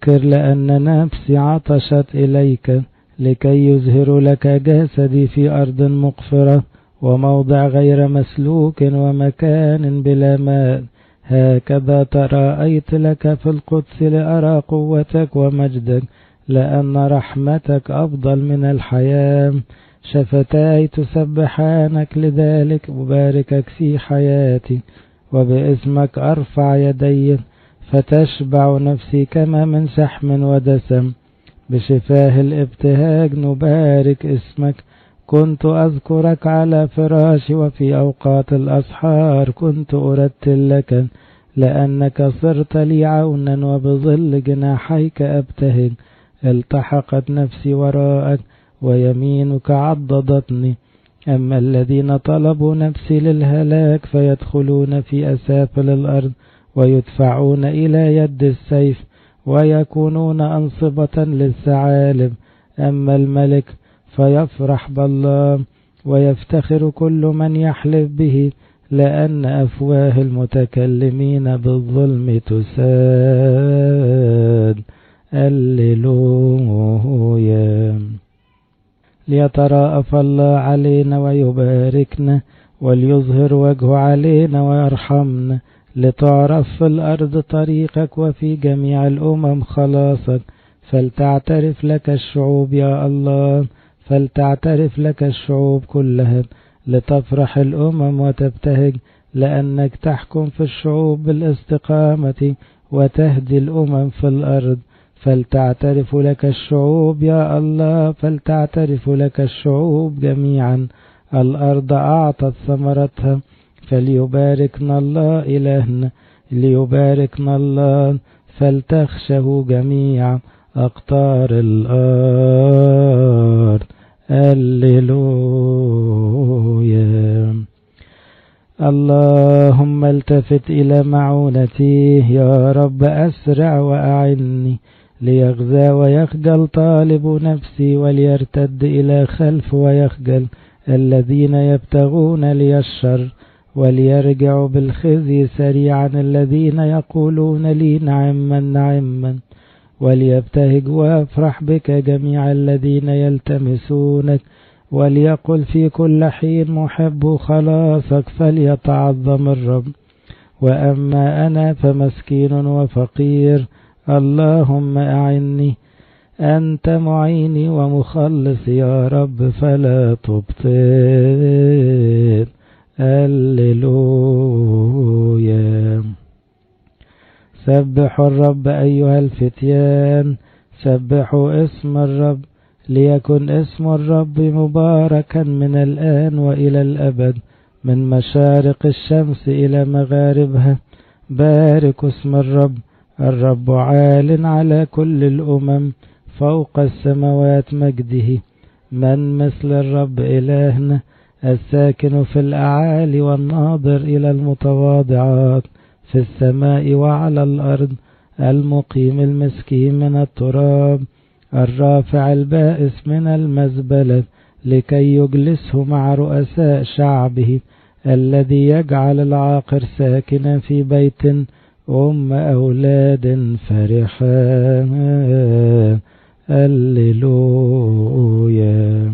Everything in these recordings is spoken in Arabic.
أفتخر لأن نفسي عطشت إليك، لكي يزهر لك جسدي في أرض مقفرة، وموضع غير مسلوك ومكان بلا ماء. هكذا تراءيت لك في القدس لأرى قوتك ومجدك، لأن رحمتك أفضل من الحياة. شفتاي تسبحانك، لذلك أباركك في حياتي، وباسمك أرفع يدي، فتشبع نفسي كما من شحم ودسم. بشفاه الابتهاج نبارك اسمك، كنت أذكرك على فراشي، وفي أوقات الأسحار كنت أرتل لك، لأنك صرت لي عونا، وبظل جناحيك أبتهج. التحقت نفسي وراءك، ويمينك عضدتني. أما الذين طلبوا نفسي للهلاك فيدخلون في أسافل الأرض، ويدفعون إلى يد السيف، ويكونون أنصبة للثعالب. أما الملك فيفرح بالله، ويفتخر كل من يحلف به، لأن أفواه المتكلمين بالظلم تساد. هللويا. ليتراءف الله علينا ويباركنا، وليظهر وجهه علينا ويرحمنا. لتعرف في الأرض طريقك، وفي جميع الأمم خلاصك. فلتعترف لك الشعوب يا الله، فلتعترف لك الشعوب كلها. لتفرح الأمم وتبتهج، لأنك تحكم في الشعوب بالاستقامة، وتهدي الأمم في الأرض. فلتعترف لك الشعوب يا الله، فلتعترف لك الشعوب جميعا. الأرض أعطت ثمرتها، فليباركنا الله إلهنا، ليباركنا الله. فلتخشه جميع أقطار الأرض. هللويا. اللهم التفت إلى معونتي، يا رب أسرع وأعني. ليغزى ويخجل طالب نفسي، وليرتد إلى خلف ويخجل الذين يبتغون لي الشر. وليرجعوا بالخزي سريعا الذين يقولون لي نعما نعما. وليبتهج ويفرح بك جميع الذين يلتمسونك. وليقل في كل حين محب خلاصك، فليتعظم الرب. وأما أنا فمسكين وفقير، اللهم أعني. أنت معيني ومخلص يا رب، فلا تبطل. هللويا. سبحوا الرب أيها الفتيان، سبحوا اسم الرب. ليكن اسم الرب مباركا من الآن وإلى الأبد، من مشارق الشمس إلى مغاربها. بارك اسم الرب. الرب عال على كل الأمم، فوق السماوات مجده. من مثل الرب إلهنا، الساكن في الأعالي والناظر إلى المتواضعات في السماء وعلى الأرض. المقيم المسكين من التراب، الرافع البائس من المزبلة، لكي يجلسه مع رؤساء شعبه. الذي يجعل العاقر ساكنا في بيت أولاد فرحا. هللويا.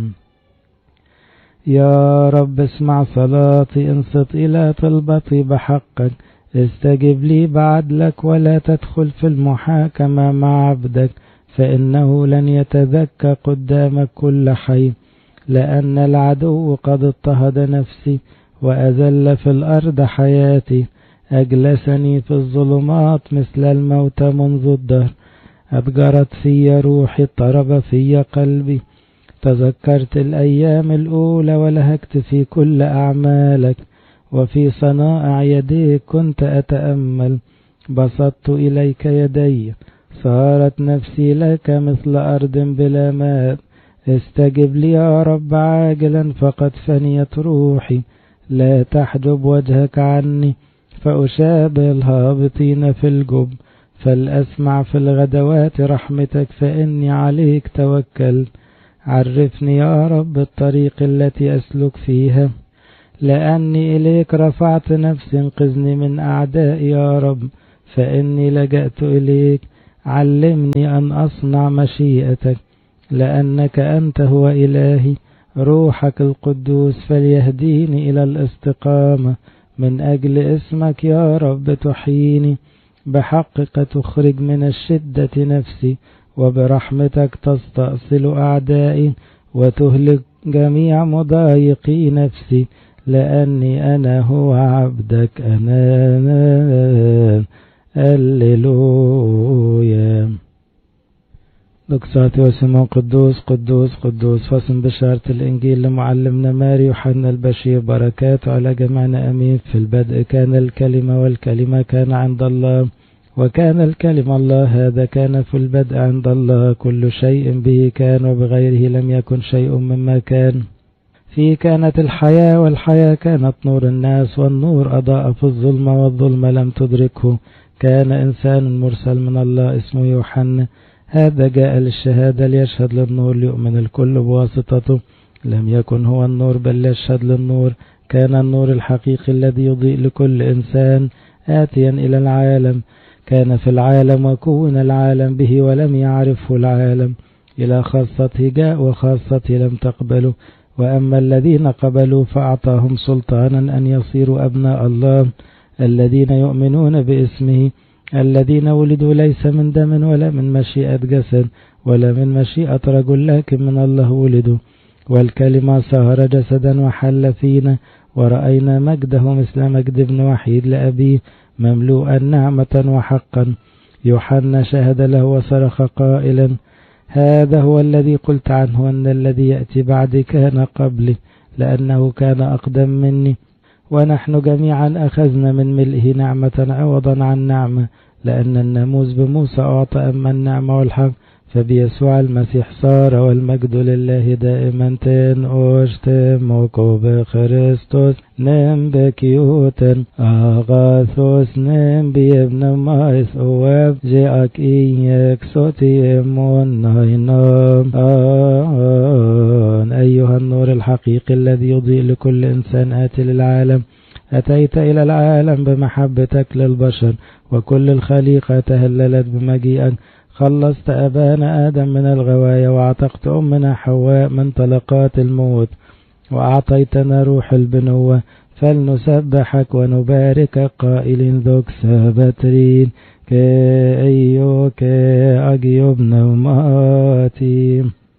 يا رب اسمع صلاتي، انصت إلى طلبتي بحقك. استجب لي بعدلك، ولا تدخل في المحاكمة مع عبدك، فإنه لن يتذكى قدامك كل حي. لأن العدو قد اضطهد نفسي، وأذل في الأرض حياتي. أجلسني في الظلمات مثل الموت منذ الدهر. أضجرت في روحي، اضطرب في قلبي. تذكرت الأيام الأولى، ولهجت في كل أعمالك. وفي صنائع يديك كنت أتأمل. بسطت إليك يدي، صارت نفسي لك مثل أرض بلا ماء. استجب لي يا رب عاجلا، فقد فنيت روحي. لا تحجب وجهك عني، فأشابه الهابطين في الجب. فلأسمع في الغدوات رحمتك، فإني عليك توكلت. عرفني يا رب الطريق التي أسلك فيها، لأني إليك رفعت نفسي. انقذني من أعدائي يا رب، فإني لجأت إليك. علمني أن أصنع مشيئتك، لأنك أنت هو إلهي. روحك القدوس فليهديني إلى الاستقامة، من أجل اسمك يا رب تحييني. بحقك تخرج من الشدة نفسي، وبرحمتك تستأصل أعدائي، وتهلك جميع مضايقي نفسي، لأني أنا هو عبدك أنا. هللويا. دكسات وسمو قدوس قدوس قدوس. فصل بشارة الإنجيل لمعلمنا ماري يوحنا البشير، بركاته على جميعنا أمين. في البدء كان الكلمة، والكلمة كان عند الله، وكان الكلمة الله. هذا كان في البدء عند الله. كل شيء به كان، وبغيره لم يكن شيء مما كان. فيه كانت الحياة، والحياة كانت نور الناس، والنور أضاء في الظلمة، والظلمة لم تدركه. كان إنسان مرسل من الله اسمه يوحنا، هذا جاء للشهادة، ليشهد للنور، ليؤمن الكل بواسطته. لم يكن هو النور، بل يشهد للنور. كان النور الحقيقي الذي يضيء لكل إنسان آتيا إلى العالم. كان في العالم، وكون العالم به، ولم يعرفه العالم. إلى خاصته جاء، وخاصته لم تقبله. وأما الذين قبلوا فأعطاهم سلطانا أن يصيروا أبناء الله، الذين يؤمنون باسمه، الذين ولدوا ليس من دم، ولا من مشيئة جسد، ولا من مشيئة رجل، لكن من الله ولدوا. والكلمة صار جسدا وحل فينا، ورأينا مجده مثل مجد ابن وحيد لأبيه، مملوءا نعمة وحقا. يوحنا شهد له وصرخ قائلا: هذا هو الذي قلت عنه أن الذي يأتي بعدي كان قبلي، لأنه كان أقدم مني. ونحن جميعا أخذنا من ملئه نعمة عوضا عن نعمة، لأن الناموس بموسى أعطى، أما النعمة والحق فبيسوع المسيح صار. والمجد لله دائما. تن أشتمكو بخريستوس نم بكيوتن أغاثوس نم بيبن مايس أواب جاك إيك صوتي إمون ناينام. أيها النور الحقيقي الذي يضيء لكل إنسان آتي للعالم، أتيت إلى العالم بمحبتك للبشر، وكل الخليقة تهللت بمجيئك. خلصت أبانا آدم من الغواية، وأعتقت أمنا حواء من طلقات الموت، وأعطيتنا روح البنوة. فلنسبحك ونباركك قائلين: ذوك سابترين كأيو كأجيوب نوماتي.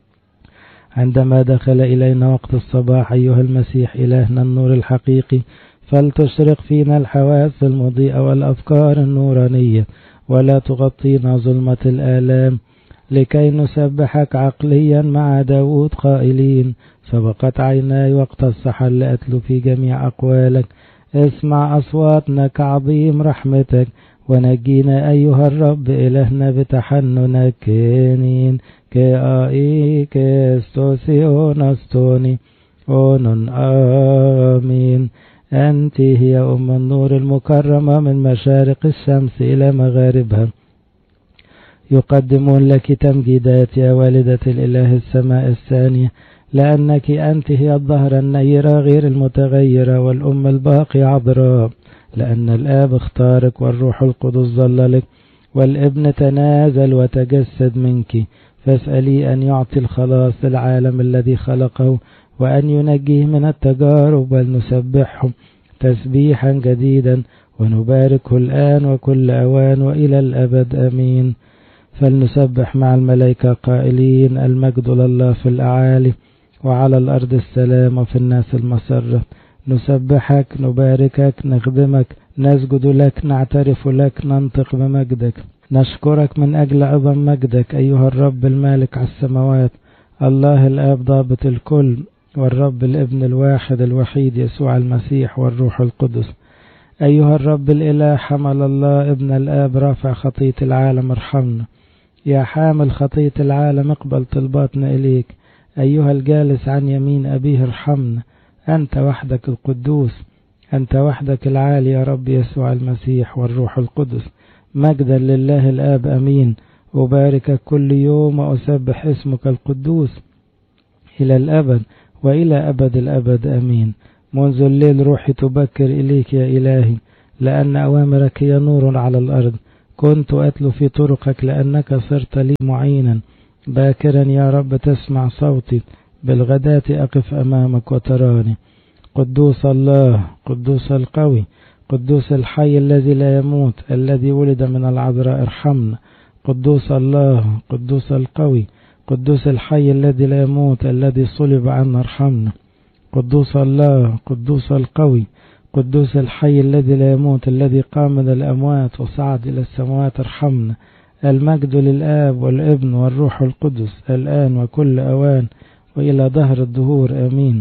عندما دخل إلينا وقت الصباح أيها المسيح إلهنا النور الحقيقي، فلتشرق فينا الحواس المضيئة والأفكار النورانية، ولا تغطينا ظلمة الآلام، لكي نسبحك عقليا مع داود قائلين: سبقت عيناي وقت السحر لأتلو في جميع أقوالك. اسمع أصواتنا كعظيم رحمتك، ونجينا أيها الرب إلهنا بتحننك. كينين كآي كستوسيون أستوني أونن آمين. أنت هي أم النور المكرمة من مشارق الشمس إلى مغاربها. يقدمون لك تمجيدات يا والدة الإله السماء الثانية، لأنك أنت هي الظهر النيرة غير المتغيرة، والأم الباقي عذراء. لأن الآب اختارك، والروح القدس ظللك، والابن تنازل وتجسد منك. فاسألي أن يعطي الخلاص للعالم الذي خلقه، وأن ينجيه من التجارب، ولنسبحه تسبيحا جديدا، ونباركه الآن وكل أوان وإلى الأبد آمين. فلنسبح مع الملائكة قائلين: المجد لله في الأعالي، وعلى الأرض السلام، وفي الناس المسرة. نسبحك، نباركك، نخدمك، نسجد لك، نعترف لك، ننطق بمجدك، نشكرك من أجل عظم مجدك أيها الرب المالك على السماوات، الله الآب ضابط الكل، والرب الابن الواحد الوحيد يسوع المسيح والروح القدس. أيها الرب الإله حمل الله ابن الآب رافع خطية العالم ارحمنا. يا حامل خطية العالم اقبل طلباتنا إليك. أيها الجالس عن يمين أبيه ارحمنا. أنت وحدك القدوس، أنت وحدك العالي يا رب يسوع المسيح والروح القدس. مجدا لله الآب أمين. أباركك كل يوم وأسبح اسمك القدوس إلى الأبد وإلى أبد الأبد أمين. منذ الليل روحي تبكر إليك يا إلهي، لأن أوامرك هي نور على الأرض، كنت أتلو في طرقك لأنك صرت لي معينا. باكرا يا رب تسمع صوتي، بالغداة أقف أمامك وتراني. قدوس الله، قدوس القوي، قدوس الحي الذي لا يموت، الذي ولد من العذراء ارحمنا. قدوس الله، قدوس القوي، قدوس الحي الذي لا يموت، الذي صلب عنا ارحمنا. قدوس الله، قدوس القوي، قدوس الحي الذي لا يموت، الذي قام من الأموات وصعد إلى السماوات ارحمنا. المجد للآب والابن والروح القدس، الآن وكل أوان وإلى دهر الدهور، آمين.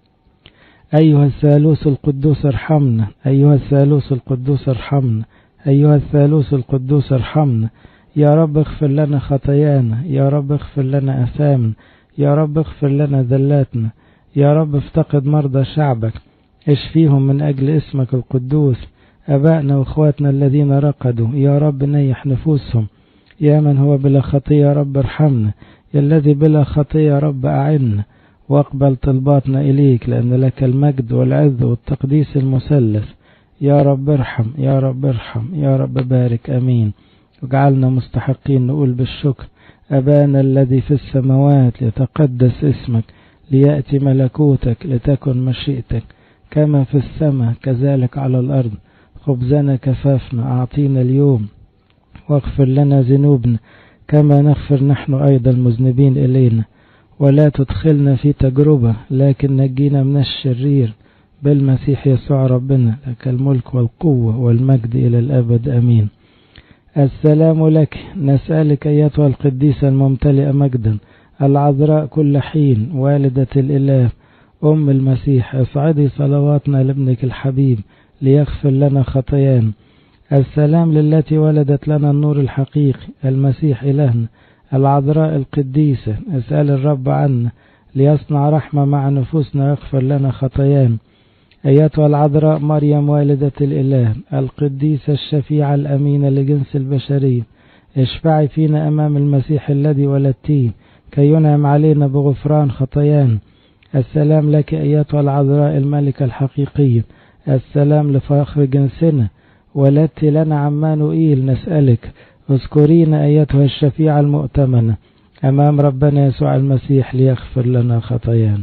أيها الثالوث القدوس ارحمنا، أيها الثالوث القدوس ارحمنا، أيها الثالوث القدوس ارحمنا. يا رب اغفر لنا خطايانا، يا رب اغفر لنا أثامنا، يا رب اغفر لنا ذلاتنا. يا رب افتقد مرضى شعبك، اشفيهم من أجل اسمك القدوس. أبائنا وإخواتنا الذين رقدوا، يا رب نيح نفوسهم. يا من هو بلا خطية يا رب ارحمنا، يا الذي بلا خطية يا رب أعنا، واقبل طلباتنا إليك، لأن لك المجد والعز والتقديس المثلث. يا رب ارحم، يا رب ارحم، يا رب بارك، أمين. وجعلنا مستحقين نقول بالشكر: أبانا الذي في السماوات، ليتقدس اسمك، ليأتي ملكوتك، لتكن مشيئتك كما في السماء كذلك على الأرض. خبزنا كفافنا أعطينا اليوم، واغفر لنا ذنوبنا كما نغفر نحن أيضا المذنبين إلينا، ولا تدخلنا في تجربة، لكن نجينا من الشرير، بالمسيح يسوع ربنا، لك الملك والقوة والمجد إلى الأبد، أمين. السلام لك، نسألك أيتها القديسة الممتلئة مجدا، العذراء كل حين، والدة الإله، أم المسيح، اصعدي صلواتنا لابنك الحبيب ليغفر لنا خطايانا. السلام للتي ولدت لنا النور الحقيقي، المسيح إلهنا. العذراء القديسة، اسأل الرب عنا ليصنع رحمة مع نفوسنا، يغفر لنا خطايانا. أيتها العذراء مريم والدة الإله، القديسة الشفيعة الأمينة لجنس البشرية، اشفعي فينا أمام المسيح الذي ولدتيه، كي ينعم علينا بغفران خطايانا. السلام لك أيتها العذراء الملكة الحقيقية، السلام لفخر جنسنا، ولدت لنا عمانوئيل. نسألك اذكرينا أيتها الشفيعة المؤتمنة أمام ربنا يسوع المسيح ليغفر لنا خطايانا.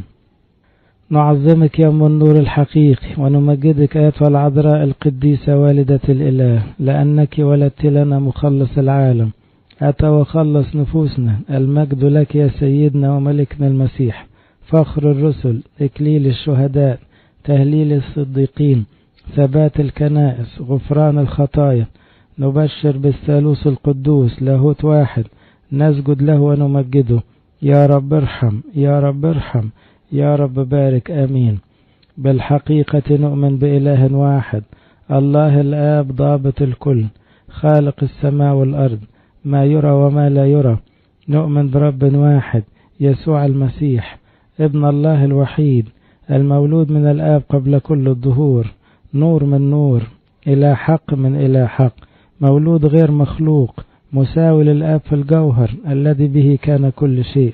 نعظمك يا أم النور الحقيقي، ونمجدك أيتها العذراء القديسة والدة الإله، لأنك ولدت لنا مخلص العالم، أتى وخلص نفوسنا. المجد لك يا سيدنا وملكنا المسيح، فخر الرسل، إكليل الشهداء، تهليل الصديقين، ثبات الكنائس، غفران الخطايا. نبشر بالثالوث القدوس، لاهوت واحد، نسجد له ونمجده. يا رب ارحم، يا رب ارحم، يا رب بارك، آمين. بالحقيقة نؤمن بإله واحد، الله الآب ضابط الكل، خالق السماء والأرض، ما يرى وما لا يرى. نؤمن برب واحد، يسوع المسيح، ابن الله الوحيد، المولود من الآب قبل كل الظهور، نور من نور، إلى حق من إلى حق، مولود غير مخلوق، مساوي للآب في الجوهر، الذي به كان كل شيء.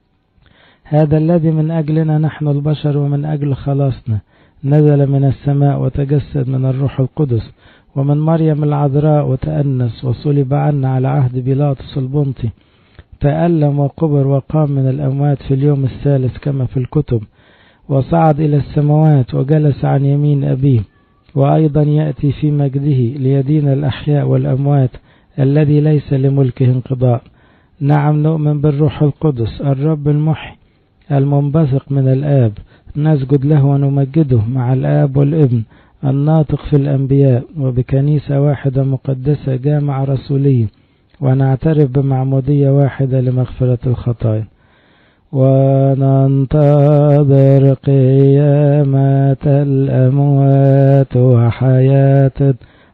هذا الذي من أجلنا نحن البشر ومن أجل خلاصنا نزل من السماء وتجسد من الروح القدس ومن مريم العذراء وتأنس وصلب عنا على عهد بيلاطس البنطي، تألم وقبر وقام من الأموات في اليوم الثالث كما في الكتب، وصعد إلى السماوات وجلس عن يمين أبيه، وأيضا يأتي في مجده ليدين الأحياء والأموات، الذي ليس لملكه انقضاء. نعم، نؤمن بالروح القدس الرب المحي المنبثق من الآب، نسجد له ونمجده مع الآب والابن الناطق في الأنبياء، وبكنيسة واحدة مقدسة جامعة رسولية، ونعترف بمعمودية واحدة لمغفرة الخطايا، وننتظر قيامة الأموات وحياة